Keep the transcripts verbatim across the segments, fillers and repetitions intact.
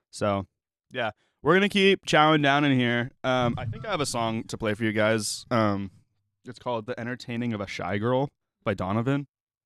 So, yeah, we're gonna keep chowing down in here. Um, I think I have a song to play for you guys. Um, it's called "The Entertaining of a Shy Girl" by Donovan.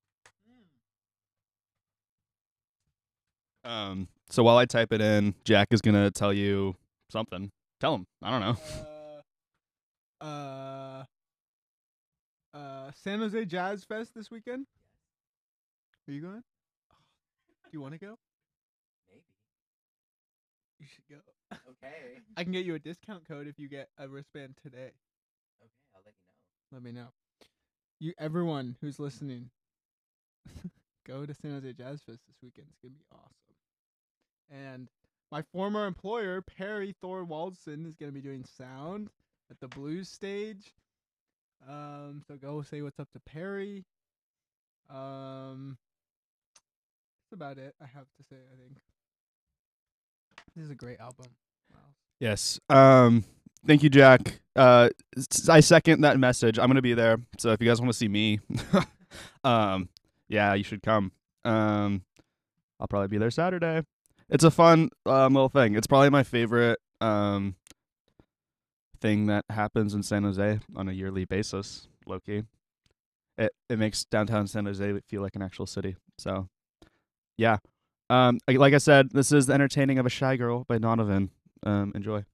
Um, so while I type it in, Jack is gonna tell you something. Tell him. I don't know. Uh, uh, uh, San Jose Jazz Fest this weekend. Are you going? Do you want to go? Maybe. You should go. Okay. I can get you a discount code if you get a wristband today. Okay, I'll let you know. Let me know. You, everyone who's listening, go to San Jose Jazz Fest this weekend. It's gonna be awesome. And my former employer, Perry Thor Waldson, is gonna be doing sound at the Blues stage. Um, so go say what's up to Perry. Um, that's about it. I have to say. I think this is a great album. Wow. Yes. Um, thank you, Jack. Uh, s- I second that message. I'm gonna be there. So if you guys want to see me, um, yeah, you should come. Um, I'll probably be there Saturday. It's a fun um, little thing. It's probably my favorite um thing that happens in San Jose on a yearly basis. Low key, it it makes downtown San Jose feel like an actual city. So yeah. Um, like like I said, this is the entertaining of a shy girl by Donovan. Um, enjoy.